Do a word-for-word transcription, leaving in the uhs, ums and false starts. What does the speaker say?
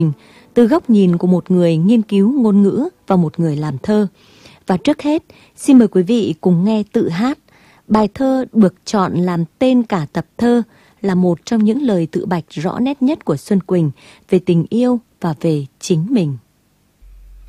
từ góc nhìn của một người nghiên cứu ngôn ngữ và một người làm thơ. Và trước hết, xin mời quý vị cùng nghe tự hát. Bài thơ được chọn làm tên cả tập thơ là một trong những lời tự bạch rõ nét nhất của Xuân Quỳnh về tình yêu và về chính mình.